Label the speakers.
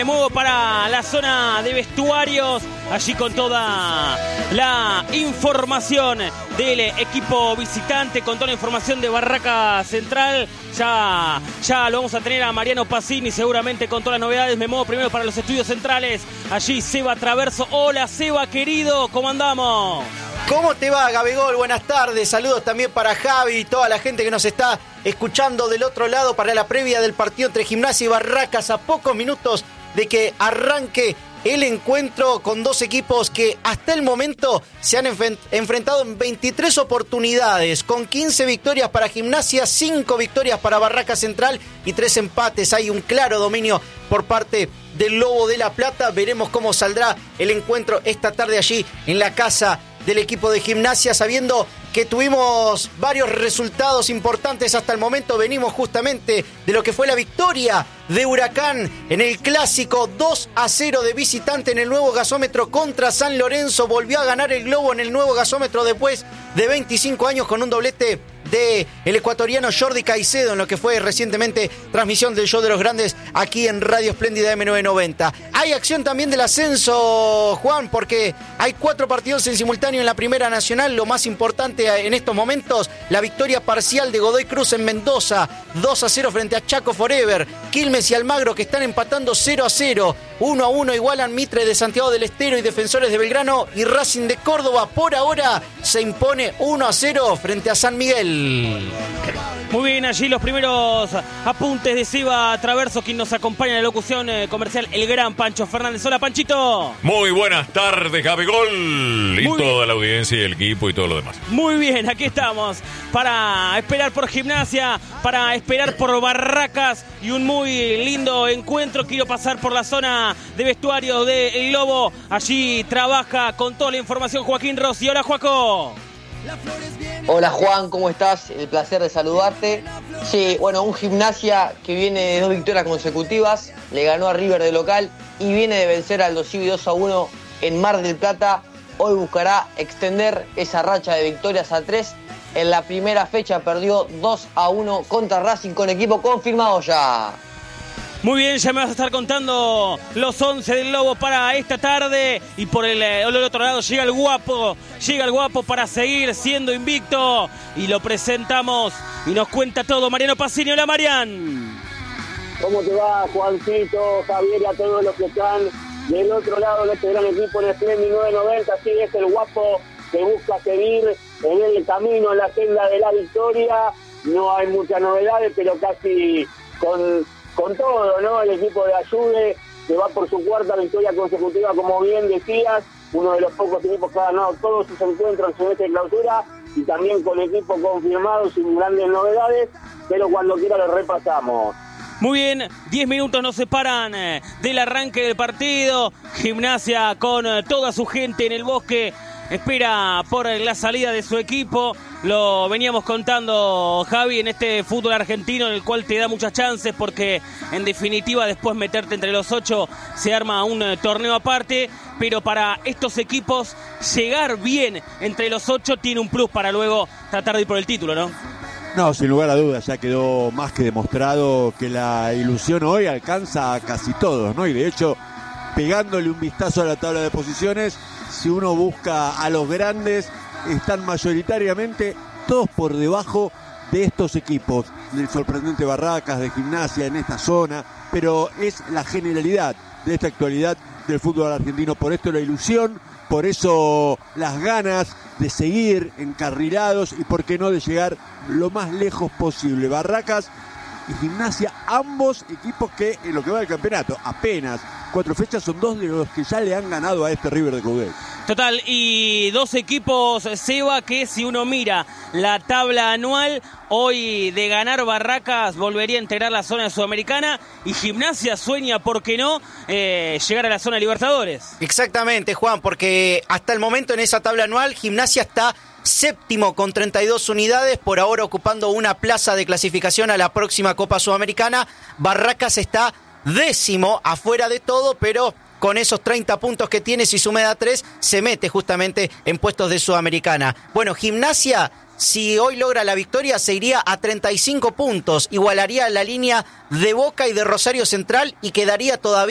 Speaker 1: Me muevo para la zona de vestuarios, allí con toda la información del equipo visitante, con toda la información de Barraca Central. Ya lo vamos a tener a Mariano Pacini, seguramente con todas las novedades. Me muevo primero para los estudios centrales. Allí Seba Traverso. Hola Seba, querido, ¿cómo andamos?
Speaker 2: ¿Cómo te va, Gabigol? Buenas tardes, saludos también para Javi y toda la gente que nos está escuchando del otro lado para la previa del partido entre Gimnasia y Barracas, a pocos minutos de que arranque el encuentro con dos equipos que hasta el momento se han enfrentado en 23 oportunidades, con 15 victorias para Gimnasia, 5 victorias para Barraca Central y 3 empates. Hay un claro dominio por parte del Lobo de la Plata. Veremos cómo saldrá el encuentro esta tarde allí en la casa del equipo de Gimnasia, sabiendo que tuvimos varios resultados importantes hasta el momento. Venimos justamente de lo que fue la victoria de Huracán en el clásico 2-0 de visitante en el nuevo gasómetro contra San Lorenzo. Volvió a ganar el Globo en el nuevo gasómetro después de 25 años con un doblete de el ecuatoriano Jordi Caicedo en lo que fue recientemente transmisión del Show de los Grandes aquí en Radio Espléndida M990. Hay acción también del ascenso, Juan, porque hay 4 partidos en simultáneo en la Primera Nacional. Lo más importante en estos momentos, la victoria parcial de Godoy Cruz en Mendoza, 2-0 frente a Chaco Forever. Quilmes y Almagro, que están empatando 0-0. 1-1 igualan Mitre de Santiago del Estero y Defensores de Belgrano, y Racing de Córdoba por ahora se impone 1-0 frente a San Miguel.
Speaker 1: Muy bien, allí los primeros apuntes de Seba Traverso, quien nos acompaña en la locución comercial, el gran Pancho Fernández. Hola, Panchito.
Speaker 3: Muy buenas tardes, Gabigol, y toda la audiencia y el equipo y todo lo demás.
Speaker 1: Muy bien, aquí estamos para esperar por Gimnasia, para esperar por Barracas y un muy lindo encuentro. Quiero pasar por la zona de vestuario de El Lobo. Allí trabaja con toda la información Joaquín Rossi. Hola, Joaco.
Speaker 4: Hola Juan, ¿cómo estás? El placer de saludarte. Sí, bueno, un Gimnasia que viene de 2 victorias consecutivas, le ganó a River de local y viene de vencer al Dosivi 2-1 en Mar del Plata. Hoy buscará extender esa racha de victorias a 3. En la primera fecha perdió 2-1 contra Racing con equipo confirmado ya.
Speaker 1: Muy bien, ya me vas a estar contando los 11 del Lobo para esta tarde. Y por el otro lado llega el guapo para seguir siendo invicto. Y lo presentamos y nos cuenta todo Mariano Pacini. Hola, Marian.
Speaker 5: ¿Cómo te va, Juancito, Javier y a todos los que están del otro lado de este gran equipo en Espléndida 990? Sí, es el guapo que busca seguir en el camino, en la senda de la victoria. No hay muchas novedades, pero casi con todo, ¿no? El equipo de Ayude, que va por su 4ª victoria consecutiva, como bien decías, uno de los pocos equipos que ha ganado todos sus encuentros en esta clausura, y también con equipo confirmado, sin grandes novedades, pero cuando quiera lo repasamos.
Speaker 1: Muy bien, 10 minutos nos separan del arranque del partido. Gimnasia con toda su gente en el bosque espera por la salida de su equipo. Lo veníamos contando, Javi, en este fútbol argentino, en el cual te da muchas chances, porque en definitiva después meterte entre los 8 se arma un torneo aparte, pero para estos equipos llegar bien entre los 8 tiene un plus para luego tratar de ir por el título, ¿no?
Speaker 6: No, sin lugar a dudas, ya quedó más que demostrado que la ilusión hoy alcanza a casi todos, ¿no? Y de hecho, pegándole un vistazo a la tabla de posiciones, si uno busca a los grandes, están mayoritariamente todos por debajo de estos equipos, del sorprendente Barracas, de Gimnasia en esta zona, pero es la generalidad de esta actualidad del fútbol argentino. Por esto la ilusión, por eso las ganas de seguir encarrilados y por qué no de llegar lo más lejos posible. Barracas y Gimnasia, ambos equipos que en lo que va del campeonato, apenas 4 fechas, son 2 de los que ya le han ganado a este River de Coudet.
Speaker 1: Total, y 2 equipos, Seba, que si uno mira la tabla anual, hoy de ganar Barracas volvería a integrar la zona sudamericana, y Gimnasia sueña, ¿por qué no?, llegar a la zona Libertadores.
Speaker 2: Exactamente, Juan, porque hasta el momento en esa tabla anual Gimnasia está 7º con 32 unidades, por ahora ocupando una plaza de clasificación a la próxima Copa Sudamericana. Barracas está 10º, afuera de todo, pero con esos 30 puntos que tiene, si suma da 3, se mete justamente en puestos de Sudamericana. Bueno, Gimnasia, si hoy logra la victoria, se iría a 35 puntos, igualaría la línea de Boca y de Rosario Central y quedaría todavía